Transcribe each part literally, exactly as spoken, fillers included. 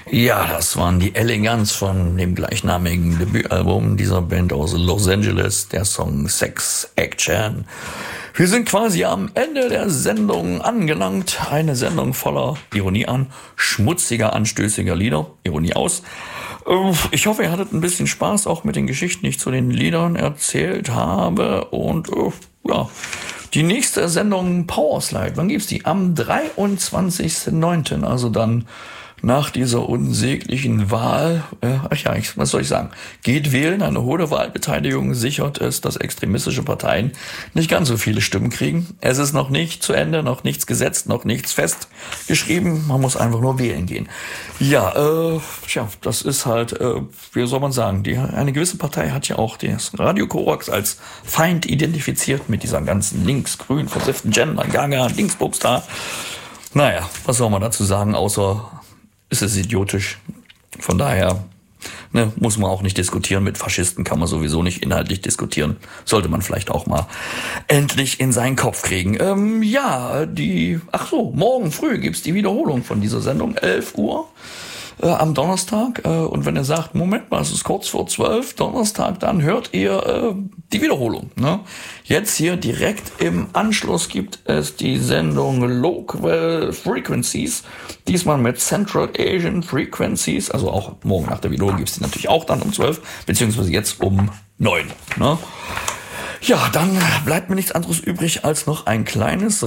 Ja, das waren die Elegance von dem gleichnamigen Debütalbum dieser Band aus Los Angeles, der Song Sex Action. Wir sind quasi am Ende der Sendung angelangt. Eine Sendung voller Ironie an, schmutziger, anstößiger Lieder. Ironie aus. Ich hoffe, ihr hattet ein bisschen Spaß auch mit den Geschichten, die ich zu den Liedern erzählt habe. Und ja, die nächste Sendung Powerslide, wann gibt's die? Am dreiundzwanzigsten neunten, also dann nach dieser unsäglichen Wahl, äh, ach ja, ich, was soll ich sagen, geht wählen, eine hohe Wahlbeteiligung sichert es, dass extremistische Parteien nicht ganz so viele Stimmen kriegen. Es ist noch nicht zu Ende, noch nichts gesetzt, noch nichts festgeschrieben, man muss einfach nur wählen gehen. Ja, äh, tja, das ist halt, äh, wie soll man sagen, die, eine gewisse Partei hat ja auch das Radio Korax als Feind identifiziert mit dieser ganzen links-grün versifften Gender, Gaga, Dingsbums da. Naja, was soll man dazu sagen, außer ist es idiotisch. Von daher ne, muss man auch nicht diskutieren. Mit Faschisten kann man sowieso nicht inhaltlich diskutieren. Sollte man vielleicht auch mal endlich in seinen Kopf kriegen. Ähm, ja, die, ach so, morgen früh gibt's die Wiederholung von dieser Sendung, elf Uhr. Äh, am Donnerstag. Äh, und wenn ihr sagt, Moment mal, es ist kurz vor zwölf, Donnerstag, dann hört ihr äh, die Wiederholung. Ne? Jetzt hier direkt im Anschluss gibt es die Sendung Local Frequencies. Diesmal mit Central Asian Frequencies. Also auch morgen nach der Wiederholung gibt's die natürlich auch dann um zwölf, beziehungsweise jetzt um neun. Ne? Ja, dann bleibt mir nichts anderes übrig, als noch ein kleines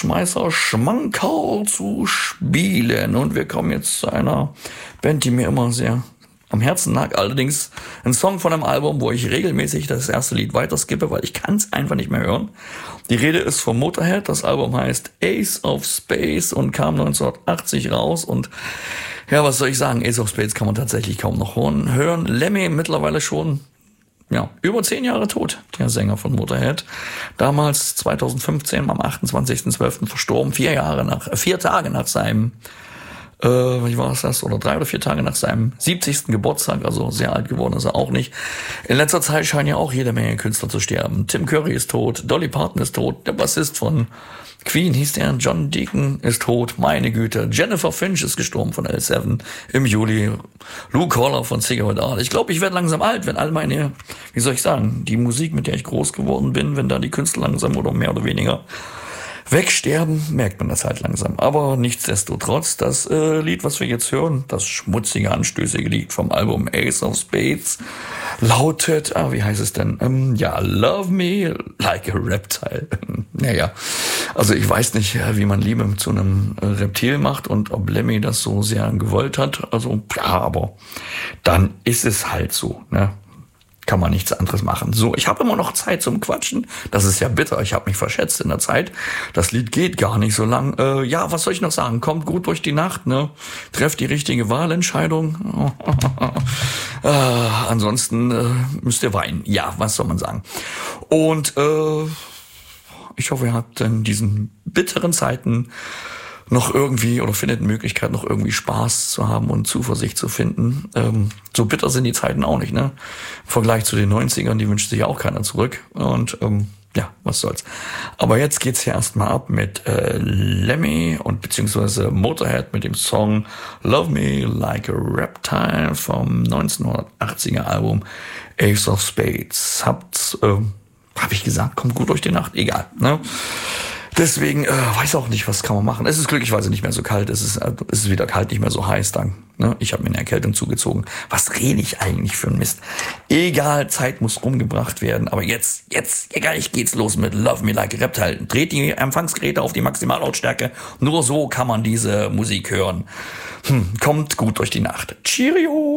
Rausschmeißer-Schmankerl zu spielen. Und wir kommen jetzt zu einer Band, die mir immer sehr am Herzen lag. Allerdings ein Song von einem Album, wo ich regelmäßig das erste Lied weiterskippe, weil ich kann es einfach nicht mehr hören. Die Rede ist von Motorhead. Das Album heißt Ace of Space und kam neunzehnhundertachtzig raus. Und ja, was soll ich sagen? Ace of Space kann man tatsächlich kaum noch hören. Lemmy mittlerweile schon ja, über zehn Jahre tot, der Sänger von Motorhead. Damals zweitausendfünfzehn, am achtundzwanzigsten zwölften verstorben, vier Jahre nach, äh, vier Tage nach seinem, äh, wie war es das, oder drei oder vier Tage nach seinem siebzigsten Geburtstag, also sehr alt geworden ist er auch nicht. In letzter Zeit scheinen ja auch jede Menge Künstler zu sterben. Tim Curry ist tot, Dolly Parton ist tot, der Bassist von Queen hieß der, John Deacon ist tot, meine Güte. Jennifer Finch ist gestorben von L sieben im Juli. Luke Haller von Cigarette Art. Ich glaube, ich werde langsam alt, wenn all meine, wie soll ich sagen, die Musik, mit der ich groß geworden bin, wenn da die Künstler langsam oder mehr oder weniger wegsterben, merkt man das halt langsam. Aber nichtsdestotrotz, das äh, Lied, was wir jetzt hören, das schmutzige, anstößige Lied vom Album Ace of Spades, lautet, ah, wie heißt es denn? Ähm, ja, Love Me Like a Reptile. Naja, also ich weiß nicht, wie man Liebe zu einem Reptil macht und ob Lemmy das so sehr gewollt hat. Also, ja, aber dann ist es halt so, ne? Kann man nichts anderes machen. So, ich habe immer noch Zeit zum Quatschen. Das ist ja bitter. Ich habe mich verschätzt in der Zeit. Das Lied geht gar nicht so lang. Äh, ja, was soll ich noch sagen? Kommt gut durch die Nacht, ne? Trefft die richtige Wahlentscheidung. äh, ansonsten äh, müsst ihr weinen. Ja, was soll man sagen? Und äh, ich hoffe, ihr habt in diesen bitteren Zeiten noch irgendwie oder findet eine Möglichkeit, noch irgendwie Spaß zu haben und Zuversicht zu finden. Ähm, so bitter sind die Zeiten auch nicht, ne? Im Vergleich zu den neunzigern, die wünscht sich ja auch keiner zurück. Und ähm, ja, was soll's. Aber jetzt geht's hier erstmal ab mit äh, Lemmy und beziehungsweise Motorhead mit dem Song Love Me Like a Reptile vom neunzehnhundertachtziger Album Ace of Spades. Habt, äh, hab ich gesagt, kommt gut durch die Nacht, egal, ne? Deswegen, äh, weiß auch nicht, was kann man machen. Es ist glücklicherweise nicht mehr so kalt, es ist, äh, es ist wieder kalt, nicht mehr so heiß dann. Ne? Ich habe mir eine Erkältung zugezogen. Was rede ich eigentlich für ein Mist? Egal, Zeit muss rumgebracht werden. Aber jetzt, jetzt, gleich geht's los mit Love Me Like a Reptile. Dreht die Empfangsgeräte auf die Maximallautstärke. Nur so kann man diese Musik hören. Hm, kommt gut durch die Nacht. Cheerio!